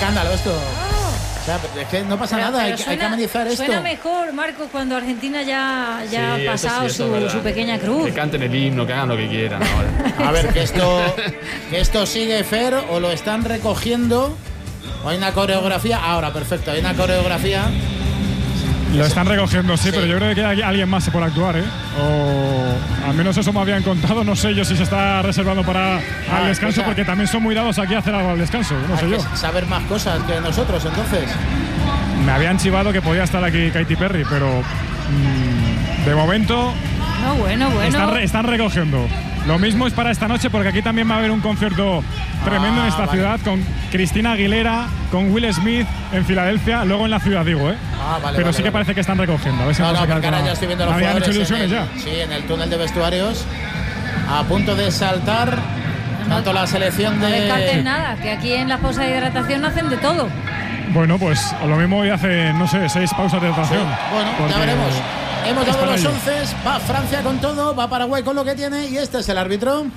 escándalo esto. O sea, es que no pasa nada, hay que amenizar esto. Suena mejor, Marcos, cuando Argentina ya ha pasado sí, su pequeña cruz. Que canten el himno, que hagan lo que quieran ahora. A ver, que esto sigue, Fer, o lo están recogiendo, o hay una coreografía. Ahora, perfecto, hay una coreografía. Lo están recogiendo, sí, pero yo creo que queda alguien más por actuar, ¿eh? O al menos eso me habían contado. No sé yo si se está reservando para al descanso, porque también son muy dados aquí a hacer algo al descanso. No sé yo. Saber más cosas que nosotros, entonces. Me habían chivado que podía estar aquí Katy Perry, pero de momento. No, bueno. Están recogiendo. Lo mismo es para esta noche, porque aquí también va a haber un concierto tremendo en esta ciudad, con Cristina Aguilera, con Will Smith en Filadelfia, luego en la ciudad, digo, ¿eh? Pero sí que parece que están recogiendo. A ver si porque ahora ya estoy viendo los jugadores hecho ilusiones ya. Sí, en el túnel de vestuarios, a punto de saltar, tanto la selección de... No descarten nada, que aquí en las pausas de hidratación hacen de todo. Bueno, pues lo mismo hoy hacen, no sé, 6 pausas de hidratación. Sí. Bueno, ya veremos. Hemos dado los 11, va Francia con todo, va Paraguay con lo que tiene, y este es el árbitro.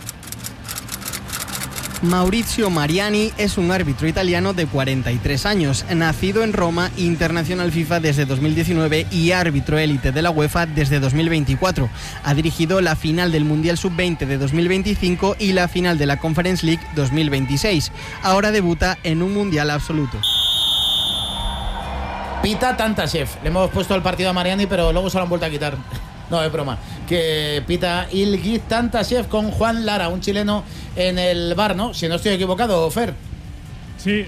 Maurizio Mariani es un árbitro italiano de 43 años, nacido en Roma, internacional FIFA desde 2019 y árbitro élite de la UEFA desde 2024. Ha dirigido la final del Mundial Sub-20 de 2025 y la final de la Conference League 2026. Ahora debuta en un Mundial absoluto. Pita Tantashev. Le hemos puesto el partido a Mariani, pero luego se lo han vuelto a quitar. No, es broma. Que pita Ilgiz Tantashev con Juan Lara, un chileno en el VAR, ¿no? Si no estoy equivocado, Fer. Sí,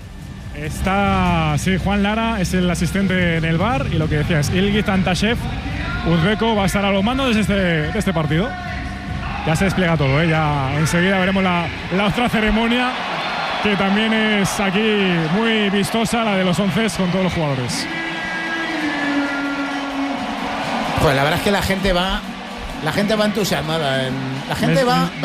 Juan Lara es el asistente en el VAR, y lo que decía es Ilgiz Tantashev, uzbeco, va a estar a los mandos de este partido. Ya se despliega todo, ¿eh? Ya enseguida veremos la otra ceremonia, que también es aquí muy vistosa, la de los 11 con todos los jugadores. Pues la verdad es que la gente va entusiasmada. La gente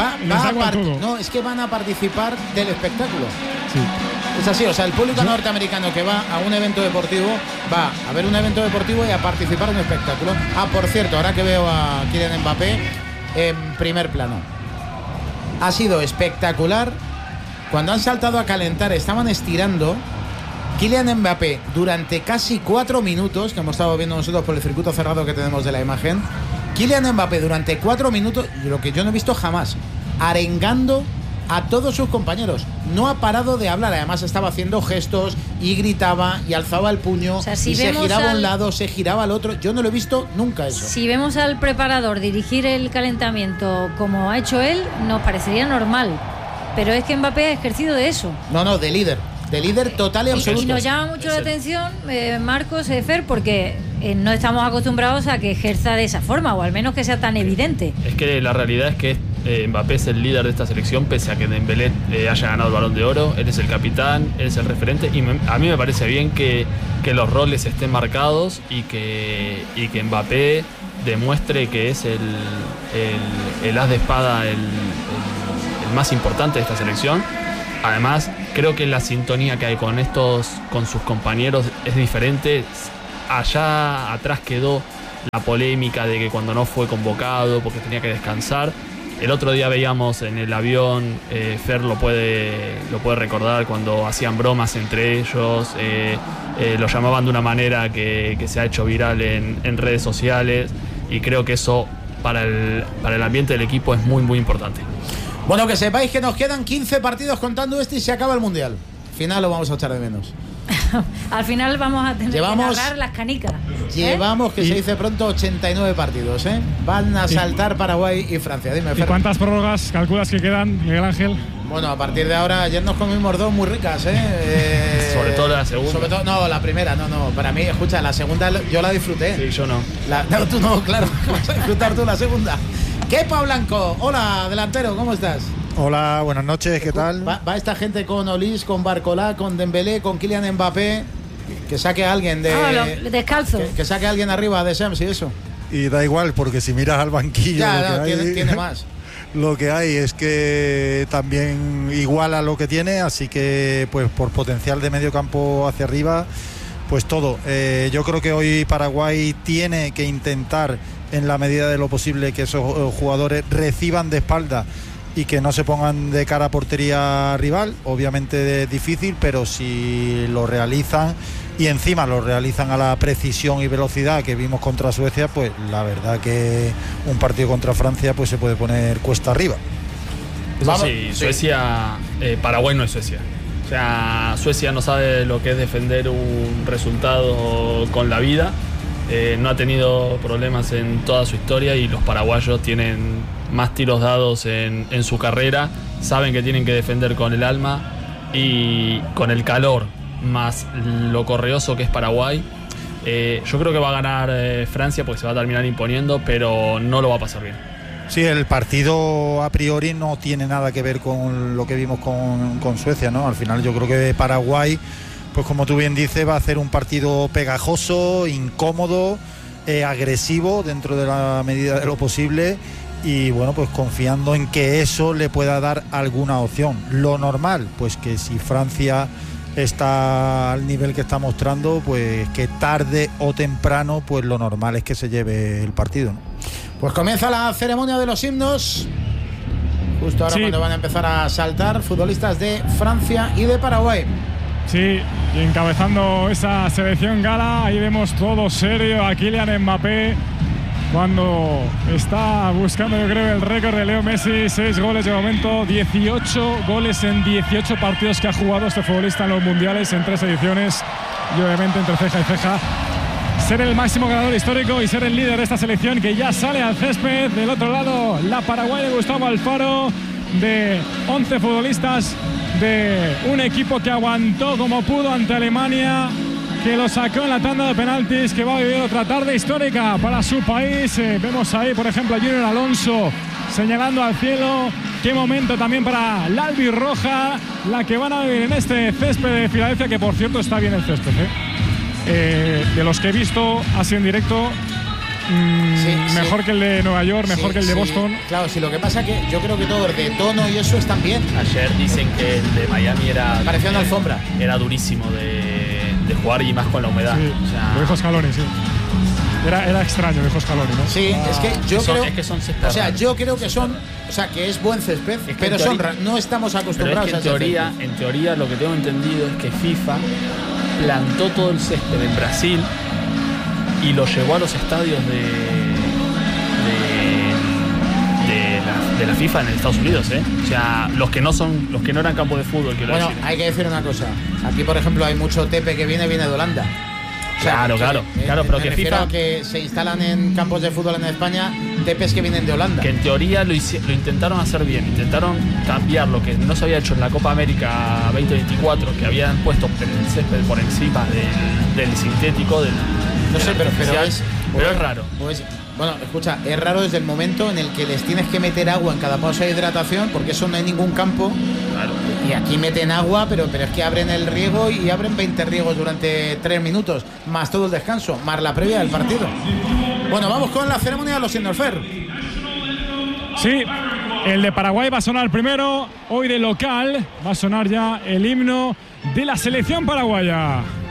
no, es que van a participar del espectáculo. Sí. Es así, o sea, el público norteamericano que va a un evento deportivo va a ver un evento deportivo y a participar en un espectáculo. Por cierto, ahora que veo a Kylian Mbappé en primer plano, ha sido espectacular. Cuando han saltado a calentar, estaban estirando. Kylian Mbappé durante casi 4 minutos, que hemos estado viendo nosotros por el circuito cerrado que tenemos de la imagen, Kylian Mbappé durante 4 minutos, lo que yo no he visto jamás, arengando a todos sus compañeros. No ha parado de hablar, además estaba haciendo gestos y gritaba y alzaba el puño, y se giraba a un lado, se giraba al otro. Yo no lo he visto nunca eso. Si vemos al preparador dirigir el calentamiento como ha hecho él, nos parecería normal, pero es que Mbappé ha ejercido de eso. No, de líder total y absoluto. Y nos llama mucho la atención, Marcos, Fer, porque no estamos acostumbrados a que ejerza de esa forma, o al menos que sea tan evidente. Es que la realidad es que Mbappé es el líder de esta selección, pese a que Dembélé haya ganado el Balón de Oro. Él es el capitán, él es el referente, y a mí me parece bien que los roles estén marcados y que Mbappé demuestre que es el as de espada, el más importante de esta selección. Además, creo que la sintonía que hay con sus compañeros es diferente. Allá atrás quedó la polémica de que cuando no fue convocado porque tenía que descansar. El otro día veíamos en el avión, Fer lo puede recordar, cuando hacían bromas entre ellos, lo llamaban de una manera que se ha hecho viral en redes sociales, y creo que eso para el ambiente del equipo es muy, muy importante. Bueno, que sepáis que nos quedan 15 partidos contando y se acaba el Mundial. Al final lo vamos a echar de menos. Al final vamos a tener que narrar las canicas. Llevamos, que se dice pronto, 89 partidos, ¿eh? Van a saltar Paraguay y Francia. Dime, Fer. ¿Y cuántas prórrogas calculas que quedan, Miguel Ángel? Bueno, a partir de ahora, ayer nos comimos 2 muy ricas, ¿eh? Sobre todo la segunda. Sobre todo, no, la primera, no. Para mí, escucha, la segunda yo la disfruté. Sí, yo no. No, tú no, claro. Vas a disfrutar tú la segunda. Kepa Blanco, hola, delantero, ¿cómo estás? Hola, buenas noches, ¿qué tal? Va esta gente con Olís, con Barcolá, con Dembélé, con Kylian Mbappé. Que saque a alguien descalzo. Que saque a alguien arriba de Shams y eso. Y da igual, porque si miras al banquillo, tiene más. Lo que hay es que también iguala lo que tiene, así que pues por potencial de medio campo hacia arriba, pues todo. Yo creo que hoy Paraguay tiene que intentar, en la medida de lo posible, que esos jugadores reciban de espalda y que no se pongan de cara a portería rival. Obviamente es difícil, pero si lo realizan y encima lo realizan a la precisión y velocidad que vimos contra Suecia, pues la verdad que un partido contra Francia pues se puede poner cuesta arriba. Eso sí, Suecia, Paraguay no es Suecia. O sea, Suecia no sabe lo que es defender un resultado con la vida. No ha tenido problemas en toda su historia y los paraguayos tienen más tiros dados en su carrera. Saben que tienen que defender con el alma y con el calor, más lo correoso que es Paraguay. Yo creo que va a ganar Francia porque se va a terminar imponiendo, pero no lo va a pasar bien. Sí, el partido a priori no tiene nada que ver con lo que vimos con Suecia, ¿no? Al final yo creo que Paraguay, pues como tú bien dices, va a hacer un partido pegajoso, incómodo, agresivo dentro de la medida de lo posible y bueno, pues confiando en que eso le pueda dar alguna opción. Lo normal, pues que si Francia está al nivel que está mostrando, pues que tarde o temprano, pues lo normal es que se lleve el partido, ¿no? Pues comienza la ceremonia de los himnos. Justo ahora cuando van a empezar a saltar futbolistas de Francia y de Paraguay. Sí, y encabezando esa selección gala, ahí vemos todo serio a Kylian Mbappé cuando está buscando, yo creo, el récord de Leo Messi. 6 goles de momento, 18 goles en 18 partidos que ha jugado este futbolista en los mundiales en 3 ediciones y obviamente entre ceja y ceja ser el máximo ganador histórico y ser el líder de esta selección que ya sale al césped. Del otro lado, la Paraguay de Gustavo Alfaro, de 11 futbolistas de un equipo que aguantó como pudo ante Alemania, que lo sacó en la tanda de penaltis, que va a vivir otra tarde histórica para su país. Vemos ahí, por ejemplo, a Junior Alonso señalando al cielo. Qué momento también para la albirroja, la que van a vivir en este césped de Filadelfia, que por cierto está bien el césped, de los que he visto así en directo, mejor que el de Nueva York, mejor que el de Boston. Claro, sí, lo que pasa es que yo creo que todo el de tono y eso están bien. Ayer dicen que el de Miami parecía una alfombra. Era durísimo de jugar y más con la humedad. Sí, o sea, lo dijo Scaloni, sí. Era extraño, dijo Scaloni, ¿no? Sí, es que yo creo. Es que son césped. O sea, yo creo que son. O sea, que es buen césped, es que pero no estamos acostumbrados pero es que a en teoría, lo que tengo entendido es que FIFA plantó todo el césped en Brasil y lo llevó a los estadios de la FIFA en Estados Unidos, O sea, los que no eran campos de fútbol. Bueno, hay que decir una cosa. Aquí, por ejemplo, hay mucho tepe que viene de Holanda. Claro, pero que FIFA, que se instalan en campos de fútbol en España, tepes que vienen de Holanda. Que en teoría lo intentaron hacer bien, intentaron cambiar lo que no se había hecho en la Copa América 2024, que habían puesto el césped por encima del sintético, no sé, pero es raro. Bueno, escucha, es raro desde el momento en el que les tienes que meter agua en cada pausa de hidratación, porque eso no hay ningún campo. Claro. Y aquí meten agua, pero es que abren el riego y abren 20 riegos durante 3 minutos, más todo el descanso, más la previa del partido. Bueno, vamos con la ceremonia de los himnos, Fer. Sí, el de Paraguay va a sonar primero, hoy de local va a sonar ya el himno de la selección paraguaya.